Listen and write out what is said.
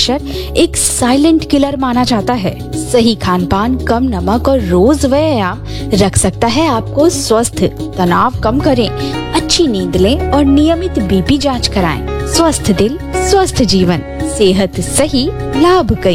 Pressure एक silent killer माना जाता है। सही खान पान, कम नमक और रोज व्यायाम रख सकता है आपको स्वस्थ। तनाव कम करें, अच्छी नींद लें और नियमित बीपी जांच कराएं। स्वस्थ दिल, स्वस्थ जीवन, सेहत सही, लाभ कई।